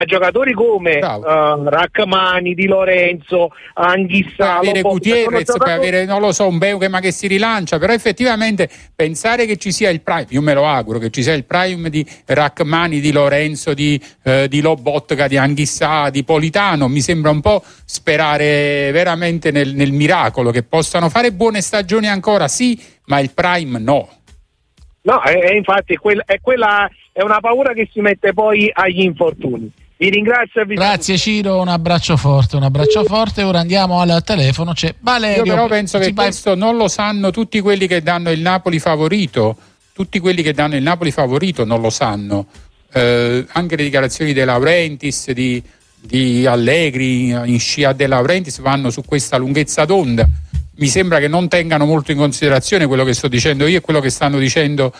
giocatori come Rachmani, Di Lorenzo, Anghissà, puoi avere Gutierrez, puoi avere, non lo so, un Beukema che si rilancia, però effettivamente pensare che ci sia il prime, io me lo auguro che ci sia il prime di Rachmani, di Lorenzo, di Lobotka, di Anghissà, di Politano, mi sembra un po' sperare veramente nel miracolo, che possano fare buone stagioni ancora, sì, ma il prime no. No, infatti è una paura che si mette poi agli infortuni. Vi ringrazio. Grazie Ciro, un abbraccio forte. Ora andiamo al telefono, c'è Valerio. Io però penso che questo non lo sanno tutti quelli che danno il Napoli favorito. Tutti quelli che danno il Napoli favorito non lo sanno. Anche le dichiarazioni De Laurentiis, di Allegri in scia De Laurentiis vanno su questa lunghezza d'onda. Mi sembra che non tengano molto in considerazione quello che sto dicendo io e quello che stanno dicendo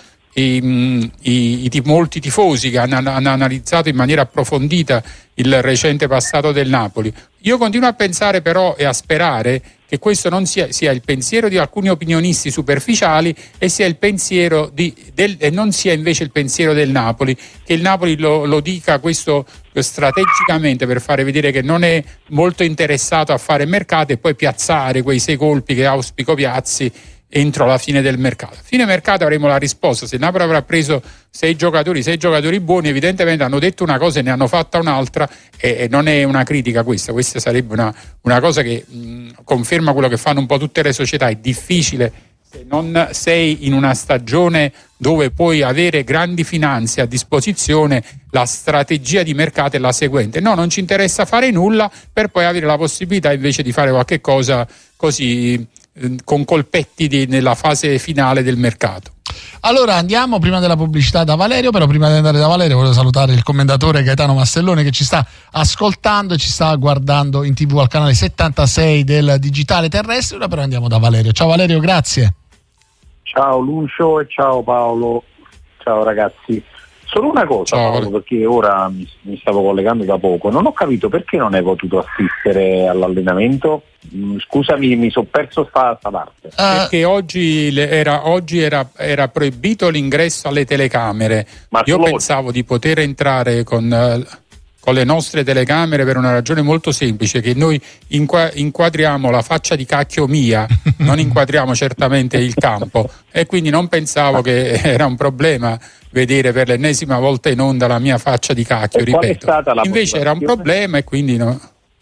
molti tifosi che hanno analizzato in maniera approfondita il recente passato del Napoli. Io continuo a pensare però e a sperare che questo non sia il pensiero di alcuni opinionisti superficiali e sia il pensiero e non sia invece il pensiero del Napoli, che il Napoli lo dica questo strategicamente per fare vedere che non è molto interessato a fare mercato e poi piazzare quei 6 colpi che auspico piazzi entro la fine del mercato. A fine mercato avremo la risposta. Se il Napoli avrà preso 6 giocatori buoni, evidentemente hanno detto una cosa e ne hanno fatta un'altra, e non è una critica questa sarebbe una cosa che conferma quello che fanno un po' tutte le società. È difficile, se non sei in una stagione dove puoi avere grandi finanze a disposizione, la strategia di mercato è la seguente: no, non ci interessa fare nulla, per poi avere la possibilità invece di fare qualche cosa così con colpetti nella fase finale del mercato. Allora andiamo prima della pubblicità da Valerio, però prima di andare da Valerio voglio salutare il commendatore Gaetano Mastellone che ci sta ascoltando e ci sta guardando in TV al canale 76 del digitale terrestre. Ora però andiamo da Valerio. Ciao Valerio, grazie. Ciao Lucio e ciao Paolo. Ciao ragazzi. Solo una cosa, Paolo, perché ora mi stavo collegando da poco, non ho capito perché non hai potuto assistere all'allenamento. Scusami, mi sono perso sta parte. Perché oggi era proibito l'ingresso alle telecamere. Io pensavo di poter entrare con le nostre telecamere per una ragione molto semplice, che noi inquadriamo la faccia di cacchio mia, non inquadriamo certamente il campo, e quindi non pensavo che era un problema vedere per l'ennesima volta in onda la mia faccia di cacchio, ripeto. Invece era un problema e quindi no.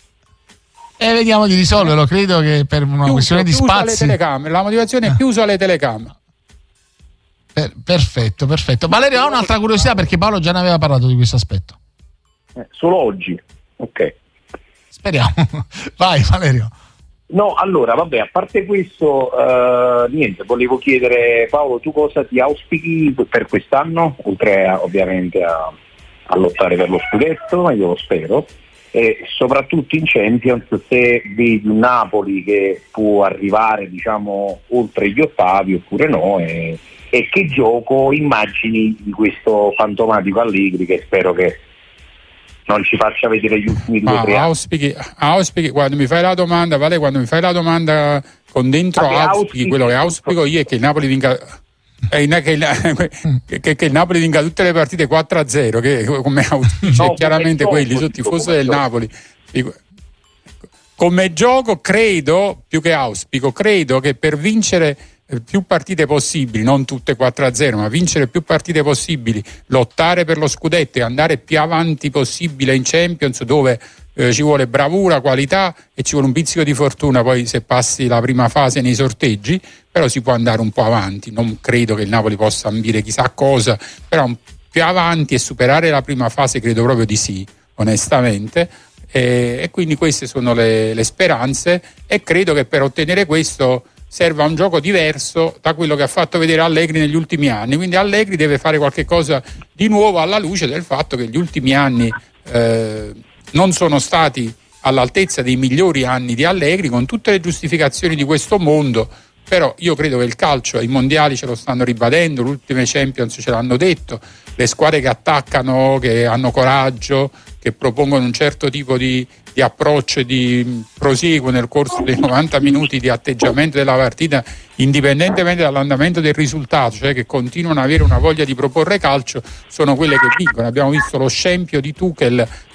Vediamo di risolverlo, credo che per una questione di spazi. La motivazione è più uso alle telecamere. Perfetto. Valerio ha un'altra curiosità, perché Paolo già ne aveva parlato di questo aspetto. Solo oggi, ok. Speriamo. Vai Valerio. No, allora, vabbè, a parte questo, niente, volevo chiedere, Paolo, tu cosa ti auspichi per quest'anno, oltre ovviamente a lottare per lo scudetto, io lo spero, e soprattutto in Champions, se vedi un Napoli che può arrivare, diciamo, oltre gli ottavi oppure no, e che gioco immagini di questo fantomatico Allegri, che spero che non ci faccia vedere gli ultimi 2 o 3 anni. Auspichi, quando mi fai la domanda, Vale, quando mi fai la domanda con dentro auspichi, quello che auspico io è che il Napoli vinca che il Napoli vinca tutte le partite 4-0, che come auspici, chiaramente quelli sono tifoso del Napoli. Come gioco credo, più che auspico, credo che per vincere più partite possibili, non tutte 4-0, ma vincere più partite possibili, lottare per lo scudetto e andare più avanti possibile in Champions, dove ci vuole bravura, qualità e ci vuole un pizzico di fortuna poi se passi la prima fase nei sorteggi, però si può andare un po' avanti. Non credo che il Napoli possa ambire chissà cosa, però più avanti e superare la prima fase credo proprio di sì, onestamente. E quindi queste sono le speranze, e credo che per ottenere questo serva un gioco diverso da quello che ha fatto vedere Allegri negli ultimi anni. Quindi Allegri deve fare qualche cosa di nuovo, alla luce del fatto che gli ultimi anni non sono stati all'altezza dei migliori anni di Allegri, con tutte le giustificazioni di questo mondo. Però io credo che il calcio, i mondiali ce lo stanno ribadendo, le ultime Champions ce l'hanno detto, le squadre che attaccano, che hanno coraggio, che propongono un certo tipo di approccio e di prosieguo nel corso dei 90 minuti di atteggiamento della partita, indipendentemente dall'andamento del risultato, cioè che continuano ad avere una voglia di proporre calcio, sono quelle che vincono. Abbiamo visto lo scempio di Tuchel